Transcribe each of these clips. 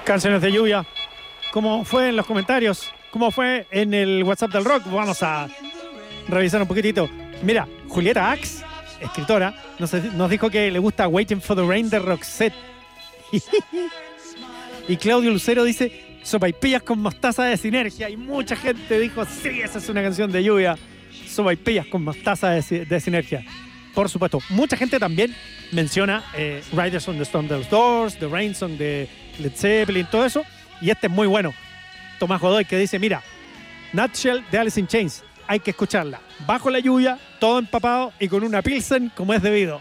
Canciones de lluvia. ¿Cómo fue en los comentarios? ¿Cómo fue en el WhatsApp del rock? Vamos a revisar un poquitito. Mira, Julieta Axe, escritora, nos dijo que le gusta Waiting for the Rain de Roxette. Y Claudio Lucero dice sopaipillas con mostaza de Sinergia. Y mucha gente dijo, sí, esa es una canción de lluvia. Sopaipillas con mostaza de Sinergia. Por supuesto. Mucha gente también menciona Riders on the Stone of the Doors, The Rain Song de Led Zeppelin, todo eso. Y este es muy bueno. Tomás Godoy que dice, mira, Nutshell de Alice in Chains, hay que escucharla. Bajo la lluvia, todo empapado y con una Pilsen como es debido.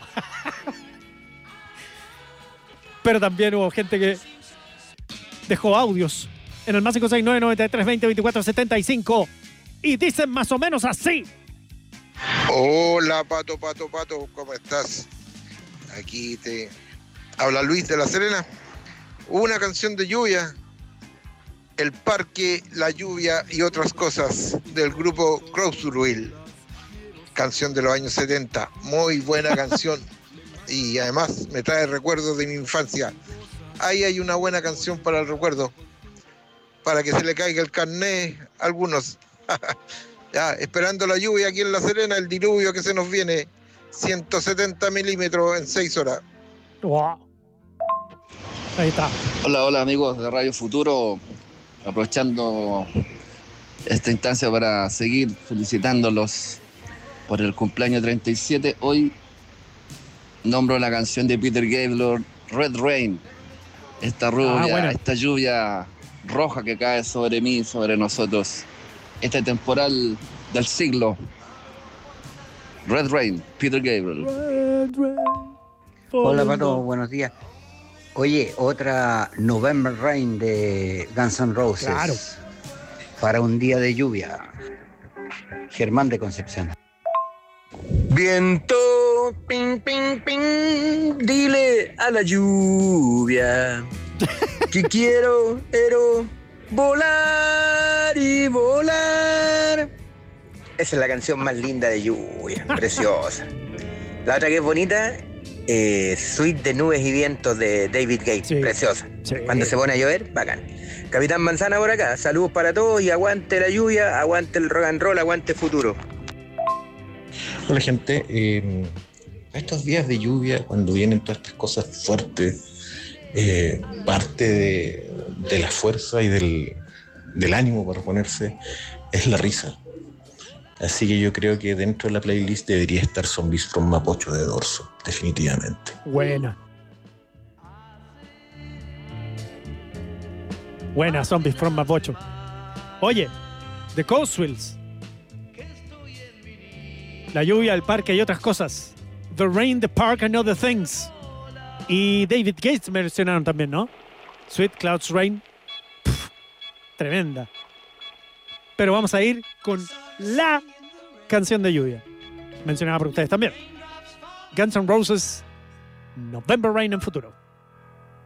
Pero también hubo gente que dejó audios en el más 569-9320-2475 y dicen más o menos así. Hola, Pato, ¿cómo estás? Aquí te habla Luis de La Serena. Una canción de lluvia, El Parque, La Lluvia y otras cosas, del grupo Crowsville. Canción de los años 70, muy buena canción y además me trae recuerdos de mi infancia. Ahí hay una buena canción para el recuerdo, para que se le caiga el carné a algunos. Ya, esperando la lluvia aquí en La Serena, el diluvio que se nos viene, 170 milímetros en 6 horas. Wow. Ahí está. Hola amigos de Radio Futuro, aprovechando esta instancia para seguir felicitándolos por el cumpleaños 37. Hoy nombro la canción de Peter Gabriel, Red Rain, esta rubia, esta lluvia roja que cae sobre mí, sobre nosotros, este temporal del siglo. Red Rain, Peter Gabriel. Red Rain. Hola Pato, buenos días. Oye, otra November Rain de Guns N' Roses. Claro. Para un día de lluvia. Germán de Concepción. Viento, ping, ping, ping, dile a la lluvia que quiero volar y volar. Esa es la canción más linda de lluvia, preciosa. La otra que es bonita, Suite de Nubes y Vientos de David Gates, sí, preciosa. Sí. Cuando se pone a llover, bacán. Capitán Manzana por acá, saludos para todos y aguante la lluvia, aguante el rock and roll, aguante Futuro. Hola gente, estos días de lluvia, cuando vienen todas estas cosas fuertes, parte de la fuerza y del ánimo para ponerse es la risa. Así que yo creo que dentro de la playlist debería estar Zombies from Mapocho de Dorso, definitivamente. Buena Zombies from Mapocho. Oye, The Coastvils, La lluvia, el parque y otras cosas. The Rain, The Park and Other Things. Y David Gates mencionaron también, ¿no? Sweet Clouds Rain. Pff, tremenda. Pero vamos a ir con la canción de lluvia, mencionada por ustedes también. Guns N' Roses, November Rain en Futuro.